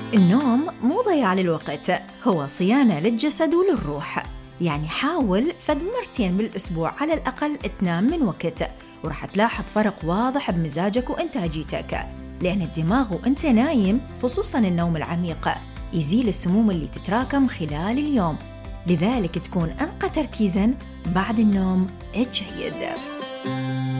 النوم مو ضياع للوقت، هو صيانة للجسد وللروح. يعني حاول فد مرتين بالأسبوع على الأقل تنام من وقت، وراح تلاحظ فرق واضح بمزاجك وإنتاجيتك، لأن الدماغ وإنت نايم، خصوصاً النوم العميق، يزيل السموم اللي تتراكم خلال اليوم، لذلك تكون أنقى تركيزاً بعد النوم الجيد.